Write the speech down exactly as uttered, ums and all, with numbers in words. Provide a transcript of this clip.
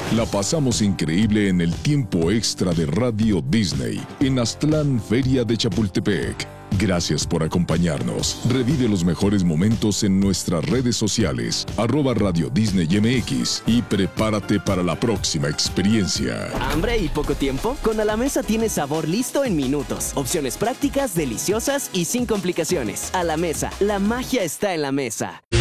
La pasamos increíble en el tiempo extra de Radio Disney en Aztlán, Feria de Chapultepec. Gracias por acompañarnos. Revive los mejores momentos en nuestras redes sociales, arroba Radio Disney M X, y prepárate para la próxima experiencia. ¿Hambre y poco tiempo? Con A la Mesa tienes sabor listo en minutos. Opciones prácticas, deliciosas y sin complicaciones. A la Mesa, la magia está en la mesa.